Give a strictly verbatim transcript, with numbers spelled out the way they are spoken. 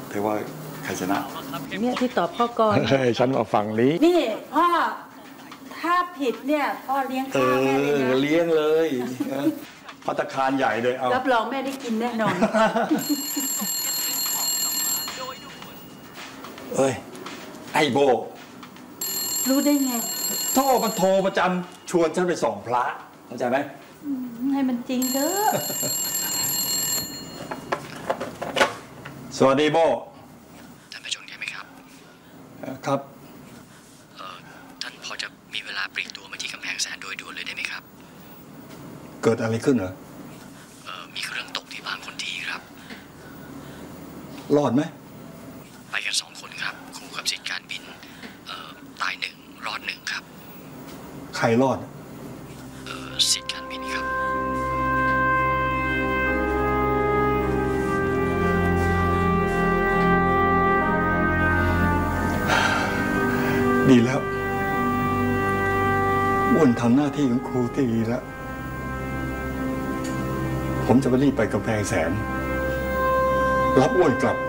เธอว่าใครชนะเนี่ยที่ตอบพ่อก่อนฉันมาฝั่งนี้นี่พ่อถ้าผิดเนี่ยพ่อเลี้ยงข้าวแม่เลยนะเลี้ยงเลยภัตตาคารใหญ่เลยเอารับรองแม่ได้กินแน่นอนเอ้ยไอ้โบรู้ได้ไงโทรมันโทรประจำชวนฉันไปส่องพระเข้าใจไหมให้มันจริงเถอะสวัสดีโบท่านประชงใช่ไหมครับครับเอ่อท่านพอจะมีเวลาปลีกตัวมาที่กำแพงแสนโดยด่วนเลยได้ไหมครับเกิดอะไรขึ้นเหรอเอ่อมีเครื่องตกที่บางคนทีครับรอดไหมไปกันสองคนครับครูกับศิษย์การบินเอ่อตายหนึ่งรอดหนึ่งครับใครรอดเอ่อศิษย์การบินครับดีแล้วอ้วนทำหน้าที่ของครูที่ดีแล้วผมจะไปรีบไปกำแพงแสนรับอ้วนกลับ